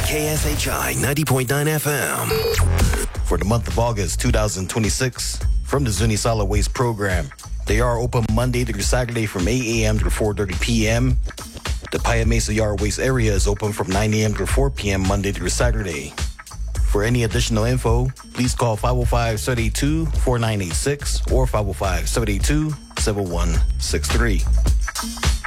KSHI 90.9 FM. For the month of August 2026, from the Zuni Solid Waste Program. They are open Monday through Saturday from 8 a.m. to 4:30 p.m. The Paya Mesa Yard Waste area is open from 9 a.m. to 4 p.m. Monday through Saturday. For any additional info, please call 505-782-4986 or 505-782-7163.